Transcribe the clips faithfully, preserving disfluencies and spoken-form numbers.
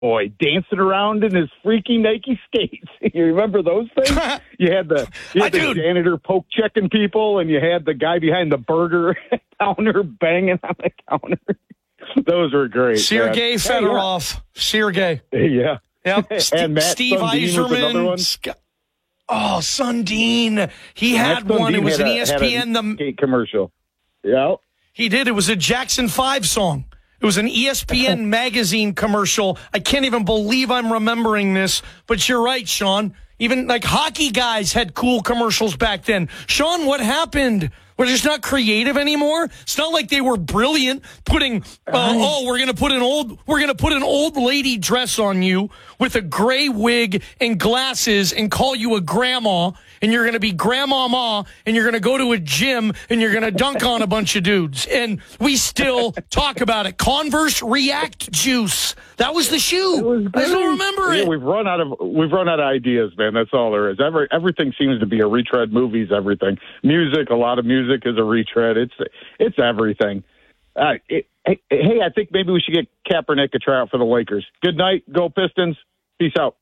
boy dancing around in his freaky Nike skates. You remember those things? You had the, you had the janitor poke checking people, and you had the guy behind the burger counter banging on the counter. Those were great. Sergei Fedorov. Yeah. Sergei. Yeah. Yep. and St- Matt Steve Yzerman. Sc- oh, Sundin. He had Matt one. Sundin It was an a, E S P N. The skate commercial. Yeah. He did. It was a Jackson five song. It was an E S P N magazine commercial. I can't even believe I'm remembering this, but you're right, Sean. Even like hockey guys had cool commercials back then. Sean, what happened? We're just not creative anymore. It's not like they were brilliant putting, uh, oh, we're going to put an old, we're going to put an old lady dress on you with a gray wig and glasses and call you a grandma, and you're going to be Grandma Ma, and you're going to go to a gym and you're going to dunk on a bunch of dudes. And we still talk about it. Converse React Juice. That was the shoe. Was I still remember yeah, it. We've run out of we've run out of ideas, man. That's all there is. Every, everything seems to be a retread. Movies, everything. Music, a lot of music is a retread. It's it's everything. Uh, it, hey, hey, I think maybe we should get Kaepernick a tryout for the Lakers. Good night. Go Pistons. Peace out.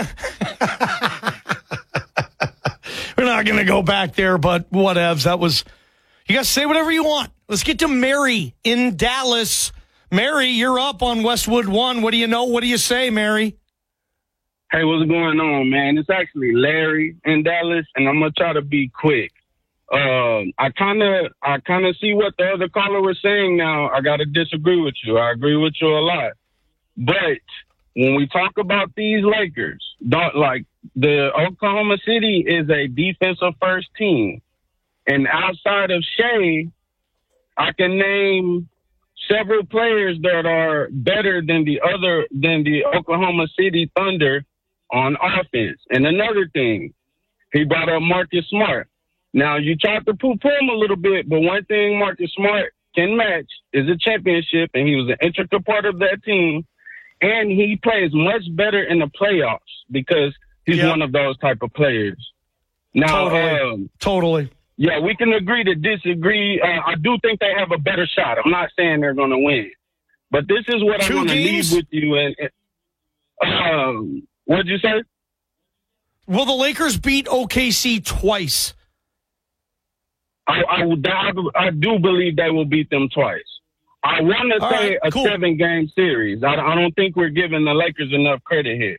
We're not going to go back there, but whatevs. That was, you guys say whatever you want. Let's get to Mary in Dallas. Mary, you're up on Westwood One. What do you know? What do you say, Mary? Hey, what's going on, man? It's actually Larry in Dallas, and I'm gonna try to be quick. Um, I kind of, I kind of see what the other caller was saying. Now, I gotta disagree with you. I agree with you a lot, but when we talk about these Lakers, don't like the Oklahoma City is a defensive first team, and outside of Shea, I can name several players that are better than the other than the Oklahoma City Thunder on offense. And another thing, he brought up Marcus Smart. Now, you tried to poo-poo him a little bit, but one thing Marcus Smart can match is a championship, and he was an integral part of that team. And he plays much better in the playoffs because he's yep. one of those type of players. Now, totally. Um, totally. Yeah, we can agree to disagree. Uh, I do think they have a better shot. I'm not saying they're going to win. But this is what Two I want to games? leave with you. And, and um, what did you say? Will the Lakers beat O K C twice? I, I, I, I do believe they will beat them twice. I want to say right, a cool. seven-game series. I, I don't think we're giving the Lakers enough credit here.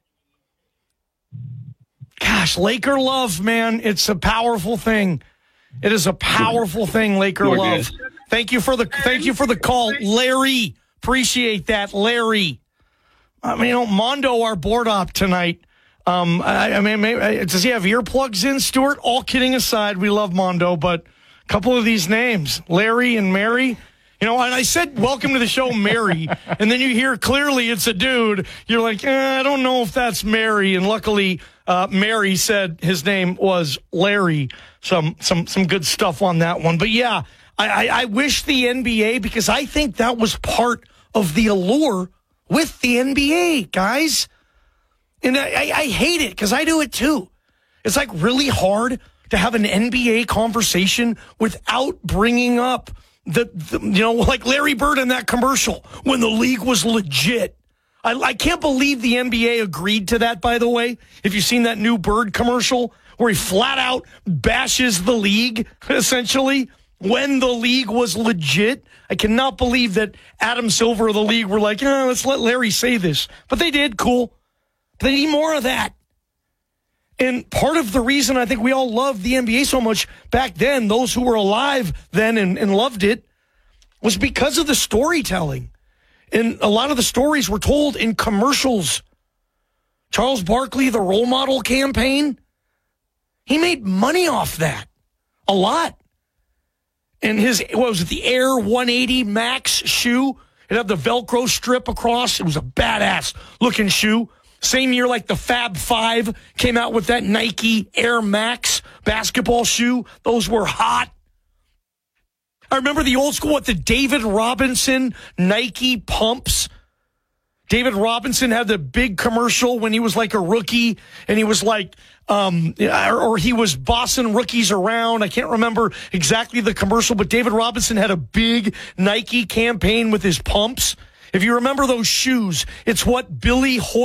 Gosh, Laker love, man. It's a powerful thing. It is a powerful thing, Laker We're love. good. Thank you for the thank you for the call, Larry. Appreciate that, Larry. I mean, you know, Mondo, our board op tonight. Um, I, I mean, maybe, does he have earplugs in, Stuart? All kidding aside, we love Mondo, but a couple of these names, Larry and Mary. You know, and I said, welcome to the show, Mary. And then you hear clearly it's a dude. You're like, eh, I don't know if that's Mary. And luckily, uh, Mary said his name was Larry. Some, some, some good stuff on that one. But yeah, I, I, I wish the N B A, because I think that was part of the allure with the N B A, guys. And I, I, I hate it because I do it too. It's like really hard to have an N B A conversation without bringing up The, the, you know, like Larry Bird in that commercial when the league was legit. I, I can't believe the N B A agreed to that, by the way. If you've seen that new Bird commercial where he flat out bashes the league, essentially, when the league was legit. I cannot believe that Adam Silver of the league were like, eh, let's let Larry say this. But they did, cool. They need more of that. And part of the reason I think we all loved the N B A so much back then, those who were alive then and, and loved it, was because of the storytelling. And a lot of the stories were told in commercials. Charles Barkley, the role model campaign, he made money off that. A lot. And his, what was it, the Air one eighty Max shoe? It had the Velcro strip across. It was a badass looking shoe. Same year like the Fab Five came out with that Nike Air Max basketball shoe. Those were hot. I remember the old school, what, the David Robinson Nike pumps. David Robinson had the big commercial when he was like a rookie, and he was like, um, or, or he was bossing rookies around. I can't remember exactly the commercial, but David Robinson had a big Nike campaign with his pumps. If you remember those shoes, it's what Billy Hoy